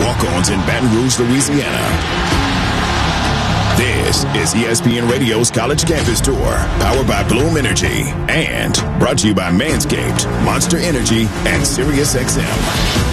walk-ons in Baton Rouge, Louisiana. This is ESPN Radio's College Campus Tour, powered by Bloom Energy, and brought to you by Manscaped, Monster Energy, and SiriusXM.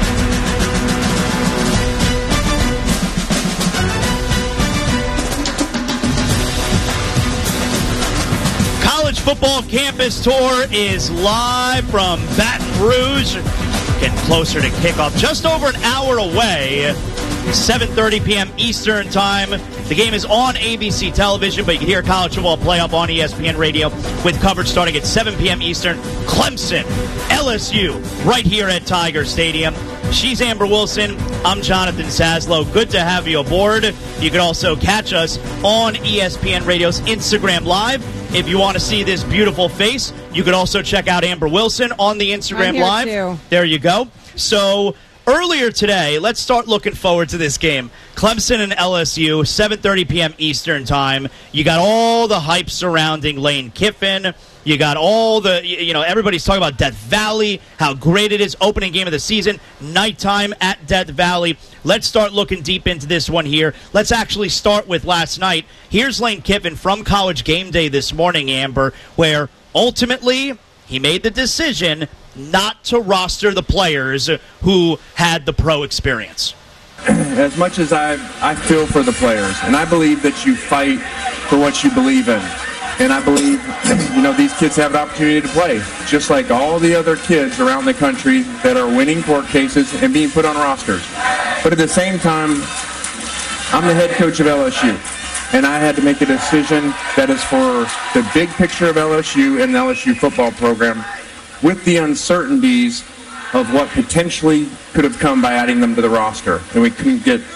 Football Campus Tour is live from Baton Rouge. Getting closer to kickoff, just over an hour away, 7:30 p.m. Eastern Time. The game is on ABC television, but you can hear college football playoff on ESPN Radio with coverage starting at 7 p.m. Eastern. Clemson, LSU, right here at Tiger Stadium. She's Amber Wilson. I'm Jonathan Saslow. Good to have you aboard. You can also catch us on ESPN Radio's Instagram Live. If you want to see this beautiful face, you could also check out Amber Wilson on the Instagram Live. Too. There you go. So earlier today, let's start looking forward to this game. Clemson and LSU, 7:30 p.m. Eastern Time. You got all the hype surrounding Lane Kiffin. You got all the, everybody's talking about Death Valley, how great it is, opening game of the season, nighttime at Death Valley. Let's start looking deep into this one here. Let's actually start with last night. Here's Lane Kiffin from College Game Day this morning, Amber, where ultimately he made the decision not to roster the players who had the pro experience. As much as I feel for the players, and I believe that you fight for what you believe in. And I believe, these kids have an opportunity to play, just like all the other kids around the country that are winning court cases and being put on rosters. But at the same time, I'm the head coach of LSU, and I had to make a decision that is for the big picture of LSU and the LSU football program, with the uncertainties of what potentially could have come by adding them to the roster. And we couldn't get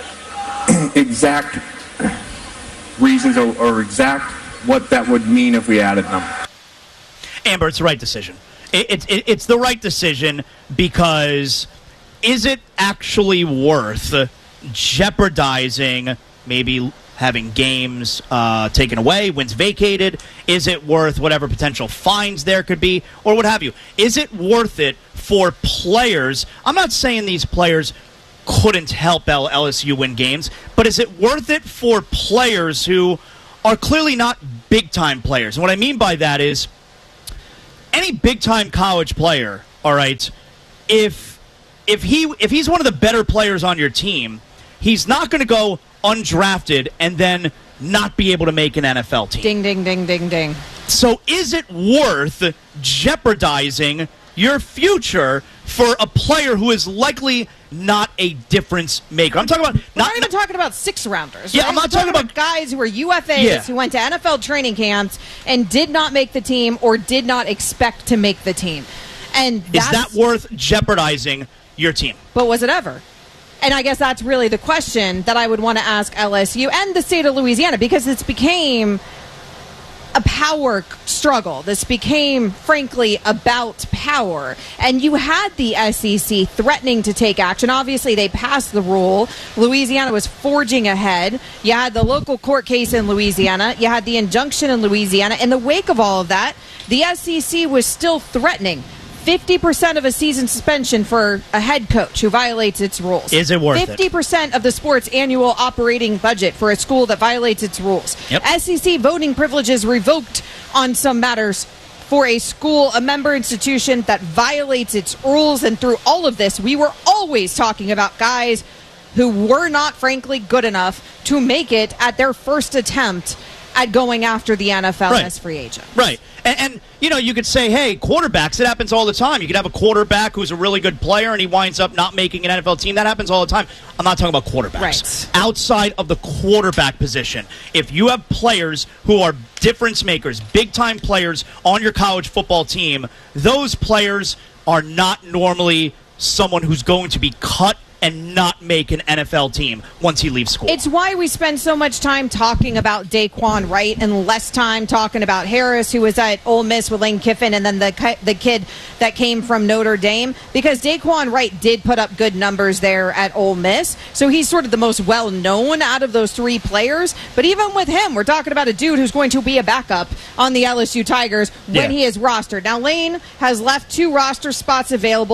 exact reasons or exact what that would mean if we added them. Amber, it's the right decision. It's the right decision because is it actually worth jeopardizing maybe having games taken away, wins vacated? Is it worth whatever potential fines there could be or what have you? Is it worth it for players? I'm not saying these players couldn't help LSU win games, but is it worth it for players who are clearly not big-time players? And what I mean by that is any big-time college player, all right, if he's one of the better players on your team, he's not going to go undrafted and then not be able to make an NFL team. Ding, ding, ding, ding, ding. So is it worth jeopardizing your future for a player who is likely not a difference maker? I'm talking about We're not even talking about six-rounders. Yeah, right? I'm not talking about guys who are UFAs who went to NFL training camps and did not make the team or did not expect to make the team. And is that worth jeopardizing your team? But was it ever? And I guess that's really the question that I would want to ask LSU and the state of Louisiana, because it's became a power struggle. This became, frankly, about power. And you had the SEC threatening to take action. Obviously, they passed the rule. Louisiana was forging ahead. You had the local court case in Louisiana. You had the injunction in Louisiana. In the wake of all of that, the SEC was still threatening 50% of a season suspension for a head coach who violates its rules. Is it worth 50% of the sport's annual operating budget for a school that violates its rules. Yep. SEC voting privileges revoked on some matters for a school, a member institution that violates its rules. And through all of this, we were always talking about guys who were not, frankly, good enough to make it at their first attempt at going after the NFL as free agent. Right. And you could say, hey, quarterbacks, it happens all the time. You could have a quarterback who's a really good player and he winds up not making an NFL team. That happens all the time. I'm not talking about quarterbacks. Right. Outside of the quarterback position, if you have players who are difference makers, big-time players on your college football team, those players are not normally someone who's going to be cut and not make an NFL team once he leaves school. It's why we spend so much time talking about Daquan Wright and less time talking about Harris, who was at Ole Miss with Lane Kiffin, and then the kid that came from Notre Dame, because Daquan Wright did put up good numbers there at Ole Miss, so he's sort of the most well-known out of those three players. But even with him, we're talking about a dude who's going to be a backup on the LSU Tigers when he is rostered. Now, Lane has left 2 roster spots available.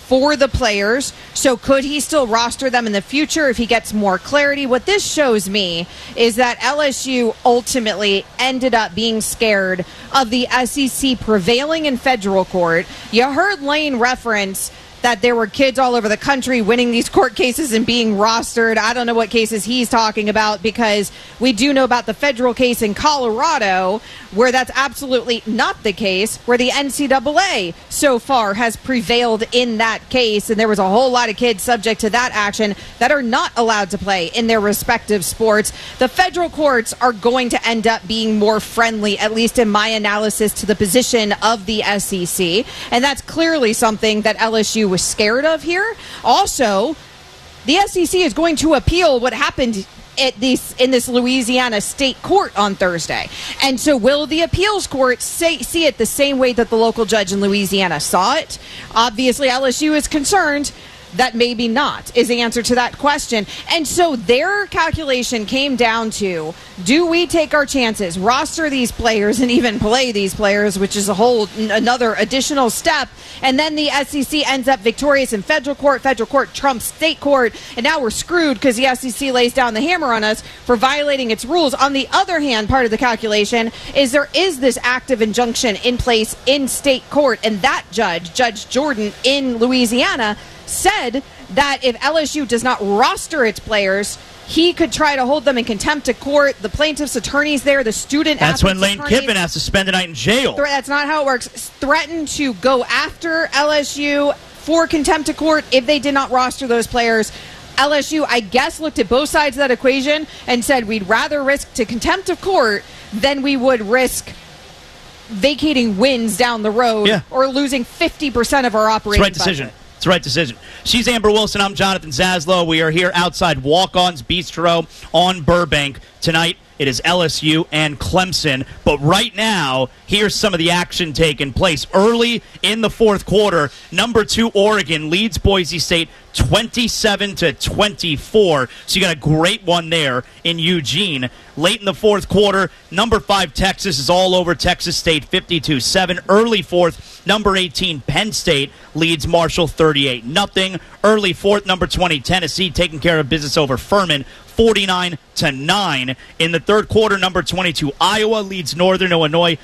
for the players. So could he still roster them in the future if he gets more clarity? What this shows me is that LSU ultimately ended up being scared of the SEC prevailing in federal court. You heard Lane reference that there were kids all over the country winning these court cases and being rostered. I don't know what cases he's talking about, because we do know about the federal case in Colorado where that's absolutely not the case, where the NCAA so far has prevailed in that case, and there was a whole lot of kids subject to that action that are not allowed to play in their respective sports. The federal courts are going to end up being more friendly, at least in my analysis, to the position of the SEC, and that's clearly something that LSU was scared of here. Also, the SEC is going to appeal what happened in this Louisiana state court on Thursday. And so will the appeals court see it the same way that the local judge in Louisiana saw it? Obviously, LSU is concerned that maybe not, is the answer to that question. And so their calculation came down to, do we take our chances, roster these players, and even play these players, which is another additional step, and then the SEC ends up victorious in federal court trumps state court, and now we're screwed because the SEC lays down the hammer on us for violating its rules. On the other hand, part of the calculation is there is this active injunction in place in state court, and that Judge Jordan in Louisiana, said that if LSU does not roster its players, he could try to hold them in contempt of court. The plaintiff's attorneys there, the student That's when Lane Kiffin has to spend the night in jail. That's not how it works. Threatened to go after LSU for contempt of court if they did not roster those players. LSU, I guess, looked at both sides of that equation and said we'd rather risk to contempt of court than we would risk vacating wins down the road or losing 50% of our operating budget. Decision. It's the right decision. She's Amber Wilson. I'm Jonathan Zaslow. We are here outside Walk-On's Bistro on Burbank. Tonight, it is LSU and Clemson. But right now, here's some of the action taking place. Early in the fourth quarter, number 2 Oregon leads Boise State 27-24. So you got a great one there in Eugene. Late in the fourth quarter, number 5 Texas is all over Texas State 52-7. Early fourth, number 18 Penn State leads Marshall 38-0. Early fourth, number 20 Tennessee taking care of business over Furman 49-9. In the third quarter, number 22 Iowa leads Northern Illinois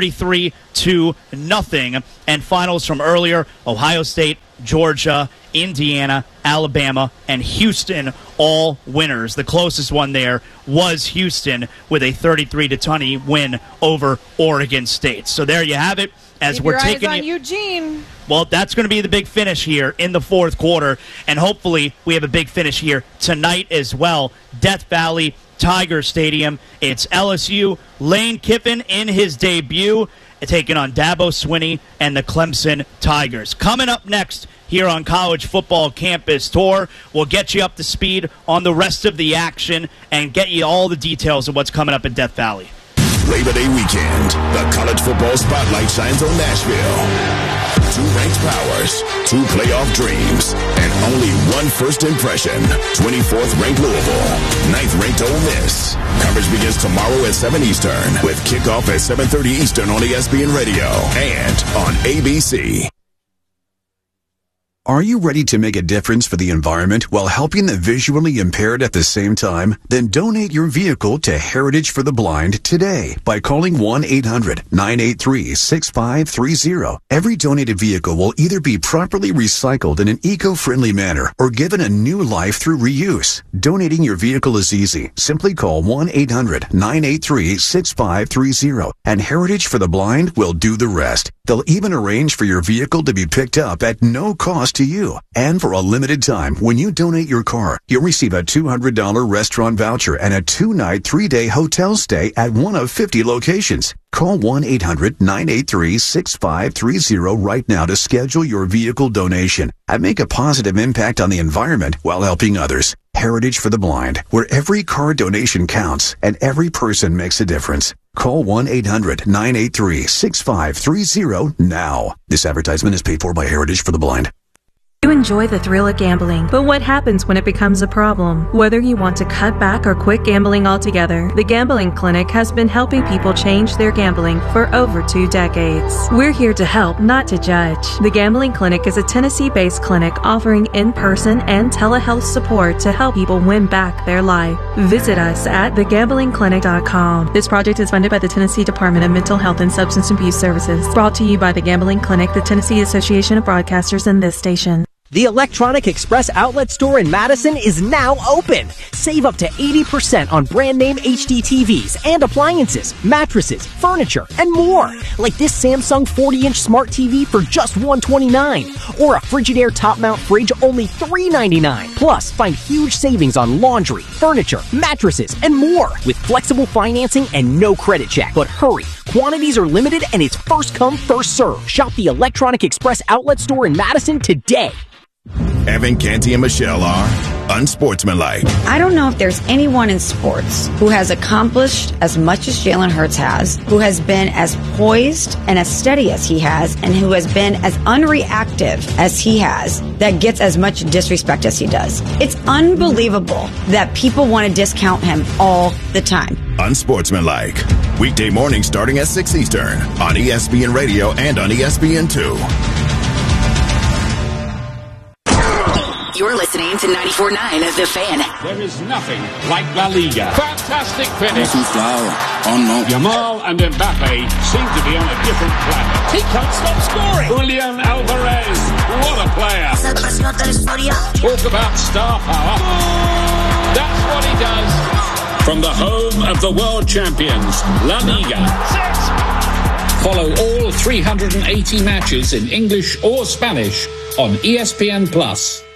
33-0. And finals from earlier, Ohio State, Georgia, Indiana, Alabama, and Houston, all winners. The closest one there was Houston with a 33-20 win over Oregon State. So there you have it. As Keep we're your taking eyes on Eugene. Well, that's going to be the big finish here in the fourth quarter, and hopefully we have a big finish here tonight as well. Death Valley Tiger Stadium. It's LSU, Lane Kiffin in his debut, taking on Dabo Swinney and the Clemson Tigers. Coming up next here on College Football Campus Tour, we'll get you up to speed on the rest of the action and get you all the details of what's coming up in Death Valley. Labor Day weekend, the college football spotlight shines on Nashville. 2 ranked powers, 2 playoff dreams, and only 1 first impression. 24th ranked Louisville, 9th ranked Ole Miss. Coverage begins tomorrow at 7 Eastern with kickoff at 7:30 Eastern on ESPN Radio and on ABC. Are you ready to make a difference for the environment while helping the visually impaired at the same time? Then donate your vehicle to Heritage for the Blind today by calling 1-800-983-6530. Every donated vehicle will either be properly recycled in an eco-friendly manner or given a new life through reuse. Donating your vehicle is easy. Simply call 1-800-983-6530 and Heritage for the Blind will do the rest. They'll even arrange for your vehicle to be picked up at no cost to you. And for a limited time, when you donate your car, you'll receive a $200 restaurant voucher and a 2-night, 3-day hotel stay at one of 50 locations. Call 1-800-983-6530 right now to schedule your vehicle donation and make a positive impact on the environment while helping others. Heritage for the Blind, where every car donation counts and every person makes a difference. Call 1-800-983-6530 now. This advertisement is paid for by Heritage for the Blind. You enjoy the thrill of gambling, but what happens when it becomes a problem? Whether you want to cut back or quit gambling altogether, the Gambling Clinic has been helping people change their gambling for over 2 decades. We're here to help, not to judge. The Gambling Clinic is a Tennessee-based clinic offering in-person and telehealth support to help people win back their life. Visit us at thegamblingclinic.com. This project is funded by the Tennessee Department of Mental Health and Substance Abuse Services. Brought to you by the Gambling Clinic, the Tennessee Association of Broadcasters, and this station. The Electronic Express outlet store in Madison is now open. Save up to 80% on brand name HD TVs and appliances, mattresses, furniture, and more. Like this Samsung 40-inch smart TV for just $129, or a Frigidaire top mount fridge only $399. Plus, find huge savings on laundry, furniture, mattresses, and more with flexible financing and no credit check. But hurry, quantities are limited and it's first come, first serve. Shop the Electronic Express outlet store in Madison today. Evan, Canty, and Michelle are unsportsmanlike. I don't know if there's anyone in sports who has accomplished as much as Jalen Hurts has, who has been as poised and as steady as he has, and who has been as unreactive as he has, that gets as much disrespect as he does. It's unbelievable that people want to discount him all the time. Unsportsmanlike. Weekday mornings starting at 6 Eastern on ESPN Radio and on ESPN2. You're listening to 94.9 The Fan. There is nothing like La Liga. Fantastic finish. Yamal and Mbappe seem to be on a different planet. He can't stop scoring. Julian Alvarez, what a player. Talk about star power. That's what he does. From the home of the world champions, La Liga. Follow all 380 matches in English or Spanish on ESPN+.